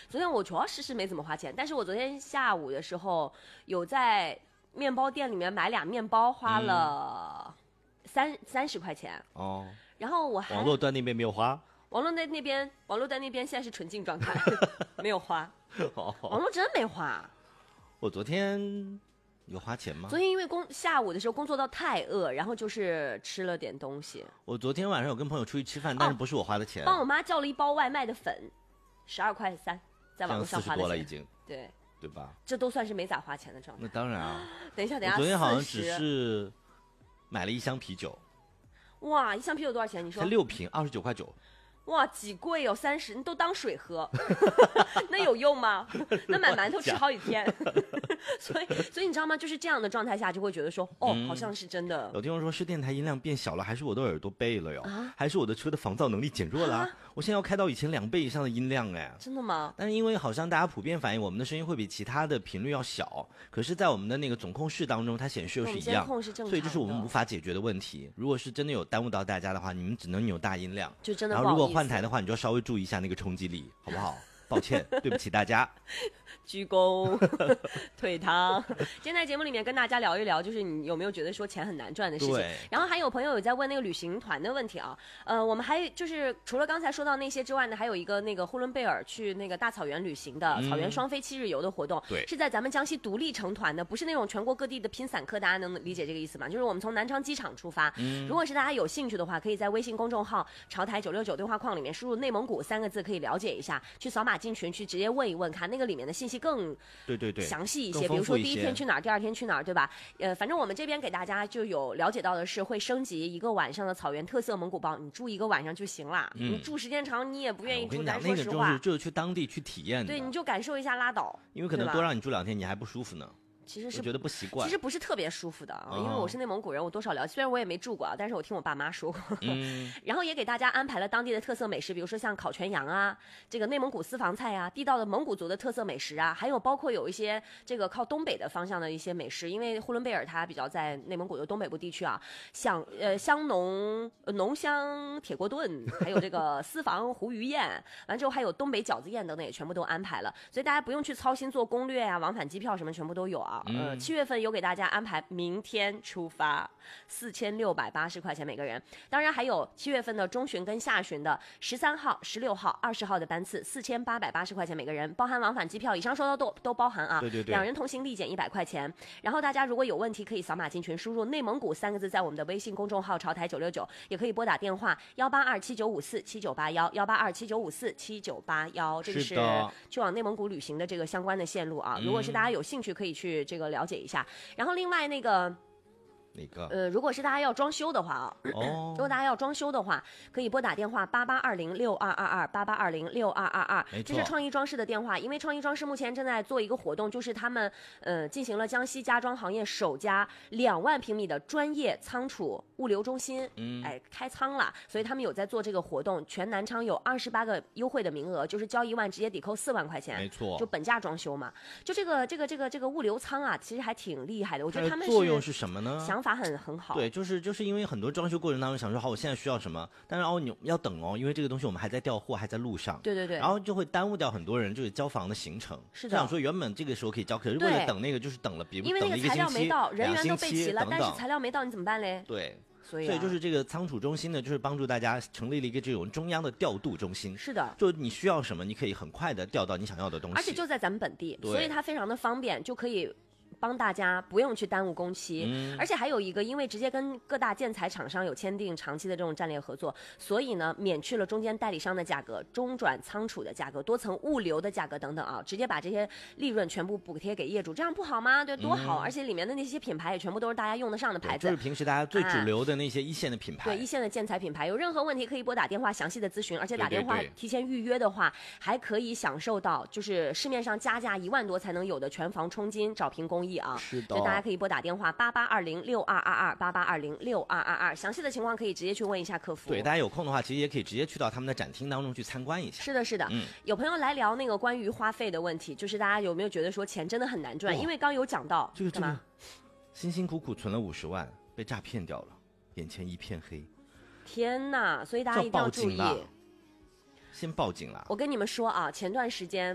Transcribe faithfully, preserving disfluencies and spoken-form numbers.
昨天我主要是是没怎么花钱，但是我昨天下午的时候有在面包店里面买俩面包，花了三三十块钱哦。 然后我还网络端那边没有花， 网络在那边，网络在那边现在是纯净状态，没有花。 哦， 网络真没花。 我昨天有花钱吗？ 昨天因为工下午的时候工作到太饿，然后就是吃了点东西。 我昨天晚上有跟朋友出去吃饭，但是不是我花的钱。 帮我妈叫了一包外卖的粉，十二块三，在网络上花的钱。 多了已经。 对。 对吧？ 这都算是没咋花钱的状态。 那当然啊。 等一下，等一下， 我昨天好像只是买了一箱啤酒。 哇，一箱啤酒多少钱？你说？ 才六瓶，二十九块九。 哇，几贵哦，三十，你都当水喝，那有用吗？那买馒头吃好几天。所以，所以你知道吗？就是这样的状态下，就会觉得说，哦，嗯、好像是真的。 有听众说是电台音量变小了，还是我的耳朵背了哟？ 啊、 还是我的车的防噪能力减弱了、啊？我现在要开到以前两倍以上的音量哎。 真的吗？ 但是因为好像大家普遍反映我们的声音会比其他的频率要小，可是在我们的那个总控室当中，它显示又是一样，所以这是我们无法解决的问题。如果是真的有耽误到大家的话，你们只能扭大音量， 就真的然后如果换台的话，你就要稍微注意一下那个冲击力，好不好？抱歉，对不起大家。 鞠躬，退堂。今天在节目里面跟大家聊一聊，就是你有没有觉得说钱很难赚的事情？然后还有朋友有在问那个旅行团的问题啊。呃，我们还就是除了刚才说到那些之外呢，还有一个那个呼伦贝尔去那个大草原旅行的、嗯、草原双飞七日游的活动， 对， 是在咱们江西独立成团的，不是那种全国各地的拼散客，大家能理解这个意思吗？就是我们从南昌机场出发、嗯，如果是大家有兴趣的话，可以在微信公众号潮台九六九对话框里面输入内蒙古三个字，可以了解一下，去扫码进群去直接问一问，看那个里面的信息更对对对详细一些，比如说第一天去哪儿，第二天去哪儿，对吧？呃，反正我们这边给大家就有了解到的是，会升级一个晚上的草原特色蒙古包，你住一个晚上就行了。嗯、你住时间长，你也不愿意住。咱说实话， 那个就是去当地去体验的， 对，你就感受一下拉倒。 因为可能多让你住两天，你还不舒服呢。 其实是我觉得不习惯， 其实不是特别舒服的、哦、因为我是内蒙古人，我多少了解，虽然我也没住过啊，但是我听我爸妈说过、嗯、然后也给大家安排了当地的特色美食，比如说像烤全羊啊，这个内蒙古私房菜啊，地道的蒙古族的特色美食啊，还有包括有一些这个靠东北的方向的一些美食，因为呼伦贝尔它比较在内蒙古的东北部地区啊，像呃香浓呃浓香铁锅炖，还有这个私房胡鱼宴，完之后还有东北饺子宴等等，也全部都安排了，所以大家不用去操心做攻略啊，往返机票什么全部都有啊。嗯、呃，七月份有给大家安排明天出发，四千六百八十块钱每个人。当然还有七月份的中旬跟下旬的十三号、十六号、二十号的班次，四千八百八十块钱每个人，包含往返机票。以上说的都都包含啊。 对对对。 两人同行立减一百块钱。然后大家如果有问题，可以扫码进群，输入内蒙古三个字，在我们的微信公众号潮台九六九，也可以拨打电话幺八二七九五四七九八幺幺八二七九五四七九八幺。这个是去往内蒙古旅行的这个相关的线路啊。如果是大家有兴趣，可以去这个了解一下。然后另外那个哪个？ 呃，如果是大家要装修的话啊，哦，如果大家要装修的话，可以拨打电话八八二零六二二二八八二零六二二二，这是创意装饰的电话。因为创意装饰目前正在做一个活动，就是他们呃进行了江西家装行业首家两万平米的专业仓储物流中心，嗯，哎，开仓了，所以他们有在做这个活动，全南昌有二十八个优惠的名额，就是交一万直接抵扣四万块钱， 没错， 就本价装修嘛。就这个这个这个这个物流仓啊，其实还挺厉害的，我觉得他们作用是什么呢？ 想法很很好。 对，就是就是因为很多装修过程当中想说好，我现在需要什么，但是哦你要等哦，因为这个东西我们还在调货，还在路上。 对对对。 然后就会耽误掉很多人就是交房的行程。 是的。 想说原本这个时候可以交，可是为了等那个就是等了，比如因为那个材料没到，人员都备齐了， 等等但是材料没到，你怎么办嘞？ 对。 所以、啊、 所以就是这个仓储中心呢，就是帮助大家成立了一个这种中央的调度中心。 是的， 就你需要什么，你可以很快的调到你想要的东西， 而且就在咱们本地，所以它非常的方便，就可以帮大家不用去耽误工期、嗯、而且还有一个，因为直接跟各大建材厂商有签订长期的这种战略合作，所以呢免去了中间代理商的价格、中转仓储的价格、多层物流的价格等等啊，直接把这些利润全部补贴给业主，这样不好吗？对，多好、嗯、而且里面的那些品牌也全部都是大家用得上的牌子， 就是平时大家最主流的那些一线的品牌、 啊、对，一线的建材品牌，有任何问题可以拨打电话详细的咨询，而且打电话提前预约的话，对对对，还可以享受到就是市面上加价一万多才能有的全房冲金找平工艺啊。 是的， 大家可以拨打电话八八二零六二二二八八二零六二二二，详细的情况可以直接去问一下客服。 对，大家有空的话，其实也可以直接去到他们的展厅当中去参观一下。 是的，是的。嗯，有朋友来聊那个关于花费的问题，就是大家有没有觉得说钱真的很难赚？因为刚有讲到这个这个，辛辛苦苦存了五十万，被诈骗掉了，眼前一片黑。 天哪！所以大家一定要注意。 先报警了。 我跟你们说啊，前段时间